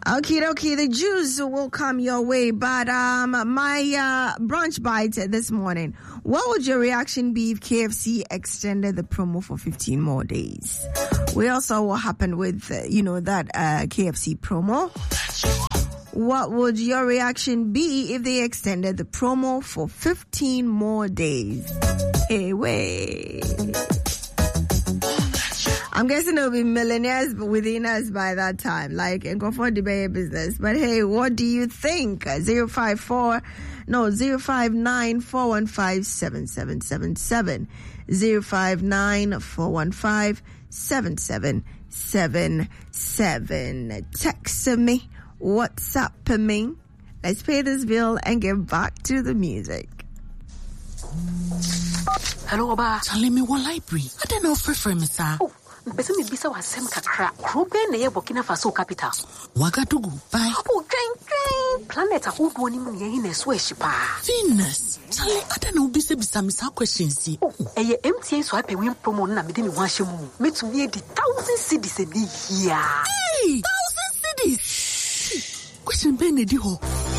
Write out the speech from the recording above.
Okay, the juice will come your way, but my brunch bite this morning. What would your reaction be if KFC extended the promo for 15 more days? We all saw what happened with, that KFC promo. What would your reaction be if they extended the promo for 15 more days? Hey, wait. I'm guessing there'll be millionaires within us by that time, like and go for the business. But hey, what do you think? 059-415-7777. 059-415-7777. Text me, WhatsApp me. Let's pay this bill and get back to the music. Hello, Oba. Tell me what library. I don't know for sir. Oh. Bese me bisa wasem kakra krope na ye Burkina Faso capital Wagadugu bye oh train planet ahodo ni mu ye na so ehyipa Venus Charlie I don't know bisa me questions oh eye MTN so ape win promo na me de me ho ahye mu metumi edi 1000 cedis edi here hey 1000 cedis question ben edi ho